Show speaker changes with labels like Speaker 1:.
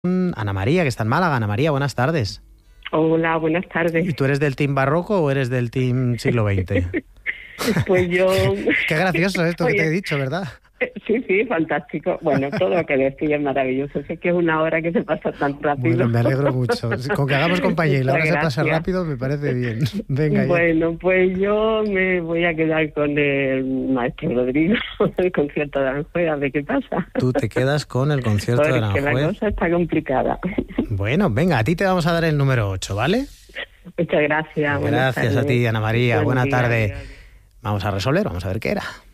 Speaker 1: Ana María, que está en Málaga. Ana María, buenas tardes.
Speaker 2: Hola, buenas tardes.
Speaker 1: ¿Y tú eres del team barroco o eres del team siglo XX?
Speaker 2: Pues yo...
Speaker 1: Qué gracioso esto que te he
Speaker 2: Oye,
Speaker 1: dicho, ¿verdad?
Speaker 2: sí, fantástico. Bueno, todo lo que decís es maravilloso. Sé que es una hora que se pasa tan rápido.
Speaker 1: Bueno, me alegro mucho. Con que hagamos compañía y la hora se pasa
Speaker 2: Gracias.
Speaker 1: rápido, me parece bien. Venga, ya.
Speaker 2: Bueno, pues yo me voy a quedar con el maestro Rodrigo, el concierto de Aranjuez, a ver qué pasa.
Speaker 1: Tú te quedas con el concierto de
Speaker 2: Porque la
Speaker 1: Aranjuez.
Speaker 2: cosa está complicada.
Speaker 1: Bueno, venga, a ti te vamos a dar el número 8, ¿vale?
Speaker 2: Muchas gracias. Buenas
Speaker 1: Gracias a
Speaker 2: tardes.
Speaker 1: ti, Ana María.
Speaker 2: Buen
Speaker 1: Buena
Speaker 2: día,
Speaker 1: tarde.
Speaker 2: adiós.
Speaker 1: Vamos a resolver, vamos a ver qué era.